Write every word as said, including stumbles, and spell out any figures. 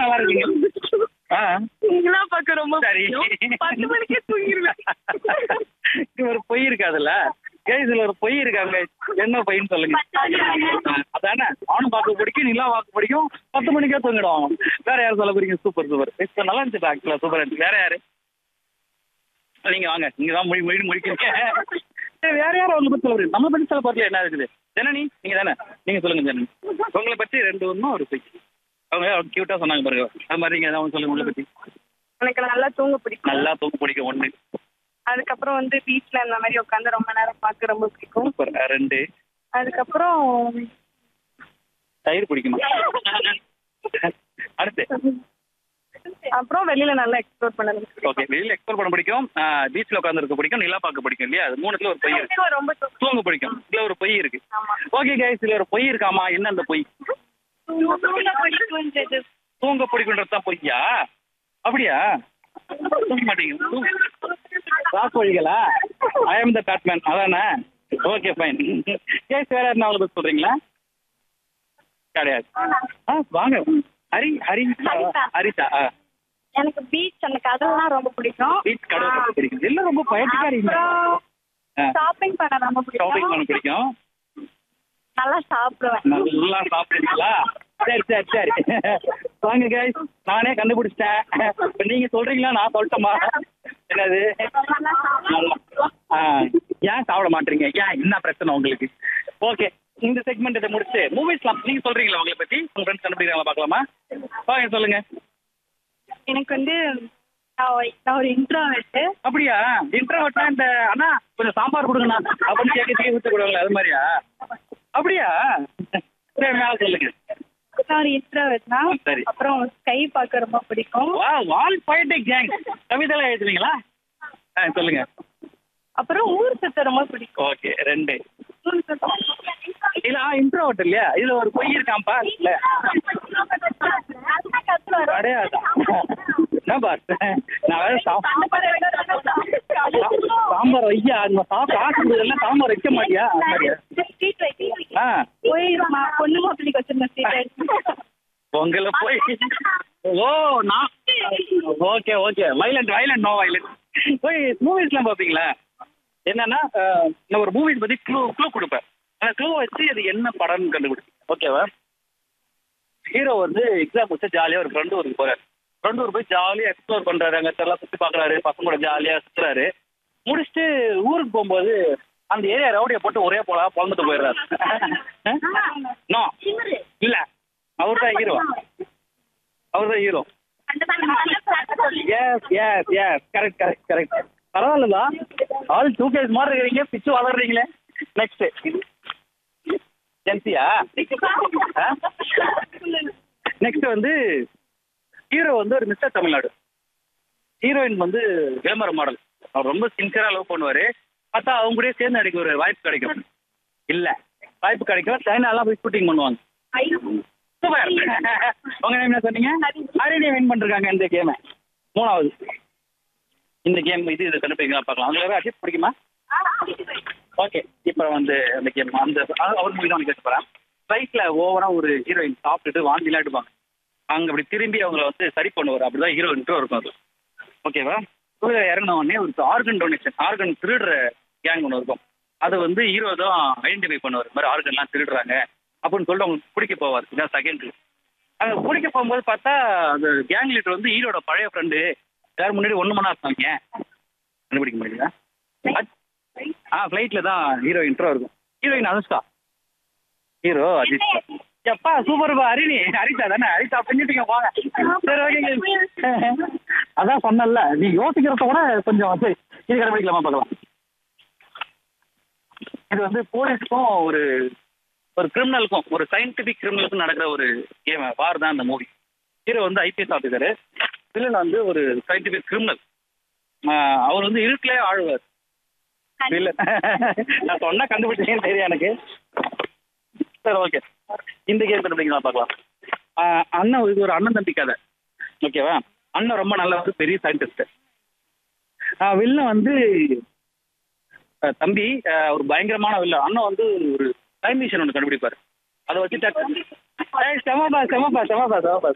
நல்லா இருக்கீங்க. ஆ நீங்களா பார்க்க ரொம்ப சரி. பிடிக்கும். பத்து மணிக்கே தூங்கிடுவேன். இது ஒரு பொய் இருக்காதுல்ல. கேஸ் இதுல ஒரு பொய் இருக்காங்க. என்ன பொய்ன்னு சொல்லுங்க. ஆ, அதானே அவனும் பார்க்க பிடிக்கும், நிலா பார்க்க பிடிக்கும், பத்து மணிக்கே தூங்கிடும். வேற யாரும் சொல்ல போறீங்க? Super super. இப்போ நல்லா இருந்துச்சு ஆக்சுவலா, சூப்பர் இருந்துச்சு. வேற யாரு? நீங்க வாங்க, நீங்க தான் மொழி மொழி முடிக்கிறீங்க. சரி, வேற யாரும் உங்களை பத்தி சொல்லுங்க. நம்ம பத்தி சொல்ல போறதுல என்ன இருக்குது? ஜனனி நீங்க தானே, நீங்க சொல்லுங்க ஜனனி. உங்களை பத்தி ரெண்டு ஒன்றும் ஒரு பொய். அவங்க கியூட்டா சொன்னாங்க பாருங்க, அது மாதிரி நீங்க ஏதாவது சொல்லுங்க உங்களை பத்தி. எனக்கு நல்லா தூங்க பிடிக்கும். நல்லா தூங்க பிடிக்கும் ஒண்ணு. அதுக்கப்புறம் வந்து பீச்ல இந்த மாதிரி உட்காந்து ரொம்ப நேரம் பார்க்க ரொம்ப பிடிக்கும். சூப்பர். ரெண்டு. அதுக்கப்புறம் தயிர் பிடிக்குமா? அடுத்து. அப்புறம் வெளியில நல்லா எக்ஸ்ப்ளோர் பண்ணது பிடிக்கும். ஓகே, வெளியில எக்ஸ்ப்ளோர் பண்ண பிடிக்கும், பீச்ல உட்காந்து இருக்க பிடிக்கும், நிலா பார்க்க பிடிக்கும் இல்லையா? அது மூணுத்துல ஒரு பொய் இருக்கு. எனக்கு ரொம்ப தூக்கம். தூங்க பிடிக்கும், இதுல ஒரு பொய் இருக்கு. ஆமா. ஓகே கைஸ், இதுல ஒரு பொய் இருக்காமா? என்ன அந்த பொய்? தூங்க பிடிக்கும்ன்றது. தூங்க பிடிக்கும்ன்றது தான் பொய்யா? அப்படியா? தூங்க மாட்டீங்க. ராக் வழிகளா? ஐ ஆம் த பேட்மேன் அதானே? Okay fine. கைஸ், வேற என்ன அவங்களை பத்தி சொல்றீங்களா? கிடையாது. ஆ வாங்க. ஹரி ஹரி ஹரிதா. ஆ எனக்கு பீச் அந்த கதவுலாம் ரொம்ப பிடிக்கும். பீச் கடை ரொம்ப பிடிக்கும். எல்லாம் ரொம்ப பயட்டுக்கா இருக்கீங்க. ஷாப்பிங் பண்ண ரொம்ப ஷாப்பிங் பண்ண பிடிக்கும். பிடிக்கும். நல்லா சாப்பிடுவேன். நல்லா சாப்பிடுறீங்களா? சரி சரி சரி. வாங்க கைஸ், நானே கண்டுபிடிச்சிட்டேன். இப்போ நீங்க சொல்றீங்களா நான் சொல்லட்டுமா? என்னது? நல்லா. ஆ ஏன் சாப்பிட மாட்டீங்க? ஏன் என்ன பிரச்சனை உங்களுக்கு? ஓகே, இந்த செக்மெண்ட் இதை முடிச்சு மூவிஸ்லாம் நீங்க சொல்றீங்களா உங்களை பத்தி? உங்க ஃப்ரெண்ட்ஸ் கண்டுபிடிக்கிறாங்களா பார்க்கலாமா? வாங்க சொல்லுங்க. எனக்கு வந்து நான் ஒரு- நான் ஒரு இன்ட்ரோவர்ட். அப்படியா? இன்ட்ரோவர்ட்னா இந்த அண்ணா கொஞ்சம் சாம்பார் கொடுங்கண்ணா அப்படின்னு கேட்க தீ ஊற்ற கொடுவாங்களே, அது மாதிரியா? அப்படியா? சரி, மேலே சொல்லுங்க. நான் ஒரு இன்ட்ரோவர்ட் தான். சரி. அப்புறம் ஸ்கை பார்க்க ரொம்ப பிடிக்கும். வா வால் ஃபைட்டிங் கேங். கவிதைலாம் எழுதுவீங்களா? ஆ சொல்லுங்க. அப்புறம் ஊர் சுத்த ரொம்ப பிடிக்கும். ஓகே, ரெண்டு. ஊர் சுத்த இல்ல இன்ட்ரோவர்ட் இல்லையா? இதுல ஒரு பொய் இருக்காம்பா. இல்ல கிடையாது. என்ன பாஸ், நான் வேற சா- சாம்பார் வையா, அது சாப்பிட்டு காசு சாம்பார் வைக்க மாட்டியா? அது மாதிரியா? ஆ போய் மா- பொண்ணு மாப்பிள்ளைக்கு வச்சிருந்தேன் ஸ்ட்ரீட். உங்களை போய் ஓ நான் okay okay violent violent no violent. போய் மூவிஸ்லாம் பார்ப்பீங்களா? என்னன்னா அஹ், நான் ஒரு மூவிஸ் பத்தி க்ளூ க்ளூ கொடுப்பேன். அந்த க்ளூ வச்சு அது என்ன படம்னு கண்டுபிடிச்சு. ஓகேவா? ஹீரோ வந்து எக்ஸாம் வச்சு ஜாலியாக ஒரு ஃப்ரெண்டு ஊருக்கு போறாரு. ஃப்ரெண்டு ஊருக்கு போய் ஜாலியாக எக்ஸ்ப்ளோர் பண்றாரு, அங்கே எல்லாம் சுற்றி பார்க்குறாரு, பசங்க கூட ஜாலியாக சுற்றுறாரு. முடிச்சுட்டு ஊருக்கு போகும்போது அந்த ஏரியா ரவுடியை போட்டு ஒரே போல பிறந்துட்டு போயிடுறாரு. நோ இல்ல, அவர் தான் ஹீரோ. அவர் தான் hero. S S yes correct correct correct. பரவாயில்லதான், all two case மாதிரி இருக்கிறீங்க, பிச்சு வளர்றீங்களே. நெக்ஸ்ட் ஜென்சியா? நெக்ஸ்ட் வந்து ஹீரோ வந்து ஒரு மிஸ்டர் தமிழ்நாடு, ஹீரோயின் வந்து விளம்பர மாடல். அவர் ரொம்ப சின்சியரா லவ் பண்ணுவாரு. பார்த்தா அவங்க கூட சேர்ந்து நடிக்க ஒரு வாய்ப்பு கிடைக்கும். இல்ல வாய்ப்பு கிடைக்கும், சைனாலாம் போய் ஷூட்டிங் பண்ணுவாங்க. சூப்பர். உங்க நேம் என்ன சொன்னீங்க? ஹரிணி வின் பண்ணிருக்காங்க இந்த கேமை. மூணாவது இந்த கேம் இது இது கண்டுபிடிக்கலாம் பார்க்கலாம். அவங்களுக்கு அஜித் பிடிக்குமா? ஓகே, இப்போ வந்து அந்த கேம் அந்த அவர் மூவி தான் கேட்டு போகிறேன். ஃப்ளைட்டில் ஓவராக ஒரு ஹீரோயின் சாப்பிட்டுட்டு வாந்திலாம் எடுப்பாங்க. அங்கே அப்படி திரும்பி அவங்கள வந்து சரி பண்ணுவார். அப்படி தான் ஹீரோ இன்ட்ரோ இருக்கும் அது. ஓகேவா? கீழே இறங்கின உடனே ஒரு ஆர்கன் டொனேஷன், ஆர்கன் திருடுற கேங் ஒன்று இருக்கும். அதை வந்து ஹீரோ தான் ஐடென்டிஃபை பண்ணுவார். இந்த மாதிரி ஆர்கன்லாம் திருடுறாங்க அப்படின்னு சொல்லிட்டு அவங்களுக்கு பிடிக்க போவார். இதான் செகண்ட். அங்கே பிடிக்க போகும்போது பார்த்தா அந்த கேங் லீடர் வந்து ஹீரோட பழைய ஃப்ரெண்டு. எல்லாரும் முன்னாடி ஒன்று மணி இருக்காங்க. கண்டுபிடிக்க முடியுங்களா? ஆ ஃப்ளைட்டில் தான் ஹீரோ இன்ட்ரோ இருக்கும். Heroine Anushka, hero Ajith. எப்பா சூப்பர்ப்பா. ஹரிணி ஹரிதா தானே? ஹரிதா பண்ணிட்டீங்க போங்க. சரி ஓகேங்க. அதான் சொன்னல, நீ யோசிக்கிறத கூட கொஞ்சம் சரி இது கண்டுபிடிக்கலாமா பார்க்கலாம். இது வந்து போலீஸுக்கும் ஒரு ஒரு கிரிமினலுக்கும் ஒரு சயின்டிஃபிக் கிரிமினலுக்கும் நடக்கிற ஒரு கேம் வார் தான் இந்த மூவி. ஹீரோ வந்து ஐபிஎஸ் ஆஃபீஸரு, வில்லன் வந்து ஒரு சயின்டிஃபிக் கிரிமினல். அவர் வந்து இருட்டிலே ஆழ்வார். இல்லை நான் சொன்னா கண்டுபிடிச்சேன்னு தெரியும் எனக்கு. சரி ஓகே, இந்த கேம் கண்டுபிடிக்கலாம் பார்க்கலாம். ஆஹ் அண்ணன் இது ஒரு அண்ணன் தம்பி கதை. ஓகேவா? அண்ணன் ரொம்ப நல்ல ஒரு பெரிய சயின்டிஸ்ட். வில்லன் வந்து அஹ் தம்பி அஹ் ஒரு பயங்கரமான வில்லன். அண்ணன் வந்து ஒரு டைம் மிஷின் ஒன்று கண்டுபிடிப்பார். அதை வச்சுட்டா செமப்பா செமப்பா செமப்பா செமப்பா